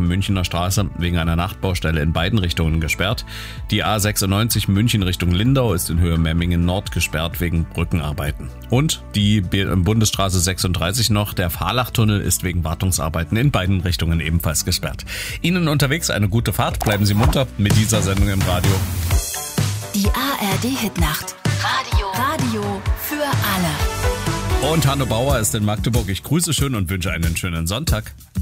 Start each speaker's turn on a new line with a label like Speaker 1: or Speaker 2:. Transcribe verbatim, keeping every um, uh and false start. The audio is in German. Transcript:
Speaker 1: Münchner Straße wegen einer Nachtbaustelle in beiden Richtungen gesperrt. Die A sechsundneunzig München Richtung Lindau ist in Höhe Memmingen Nord gesperrt wegen Brückenarbeiten. Und die Bundesstraße sechsunddreißig noch, der Fahrlachtunnel ist wegen Wartungsarbeiten in beiden Richtungen ebenfalls gesperrt. Ihnen unterwegs eine gute Fahrt, bleiben Sie munter mit dieser Sendung im Radio.
Speaker 2: Die A R D-Hitnacht. Radio. Radio für alle.
Speaker 1: Und Hanno Bauer ist in Magdeburg. Ich grüße schön und wünsche einen schönen Sonntag.